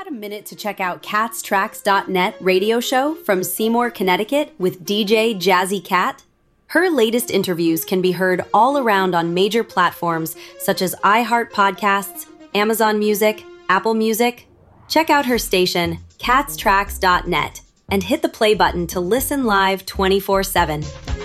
Got a minute to check out catstracks.net radio show from Seymour, Connecticut with DJ Jazzy Cat? Her latest interviews can be heard all around on major platforms such as iHeart Podcasts, Amazon Music, Apple Music. Check out her station, catstracks.net, and hit the play button to listen live 24/7.